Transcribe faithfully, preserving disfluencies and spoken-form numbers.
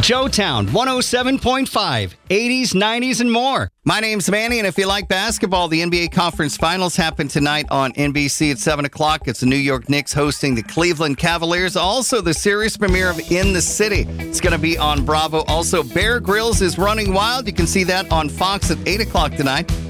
Joetown one oh seven point five, eighties, nineties, and more. My name's Manny, and if you like basketball, the N B A Conference Finals happen tonight on N B C at seven o'clock. It's the New York Knicks hosting the Cleveland Cavaliers. Also, the series premiere of In the City. It's going to be on Bravo. Also, Bear Grylls is running wild. You can see that on Fox at eight o'clock tonight.